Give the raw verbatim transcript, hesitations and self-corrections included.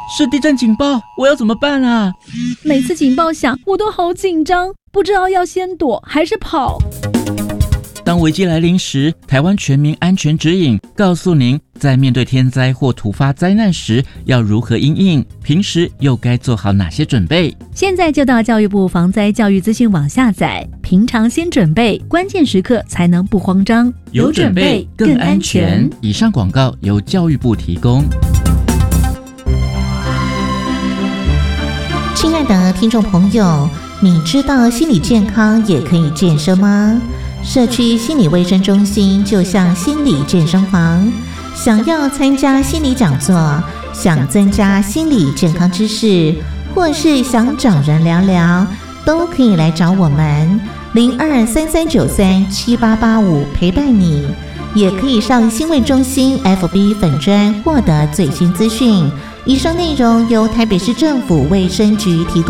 是地震警报，我要怎么办啊？ 每次警报响，我都好紧张，不知道要先躲还是跑。 当危机来临时，台湾全民安全指引告诉您，在面对天灾或突发灾难时要如何因应，平时又该做好哪些准备。 现在就到教育部防灾教育资讯网下载，平常先准备，关键时刻才能不慌张。 有准备更安全。以上广告由教育部提供。 亲爱的听众朋友，你知道心理健康也可以健身吗？社区心理卫生中心就像心理健身房，想要参加心理讲座，想增加心理健康知识，或是想找人聊聊，都可以来找我们零二三三九三七八八五陪伴你，也可以上心卫中心 F B 粉专获得最新资讯。以上内容由台北市政府卫生局提供。